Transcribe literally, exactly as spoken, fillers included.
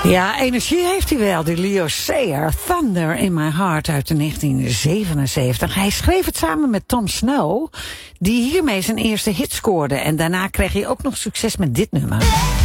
Ja, energie heeft hij wel, die Leo Sayer. Thunder in My Heart uit de negentien zevenenzeventig. Hij schreef het samen met Tom Snow, die hiermee zijn eerste hit scoorde. En daarna kreeg hij ook nog succes met dit nummer.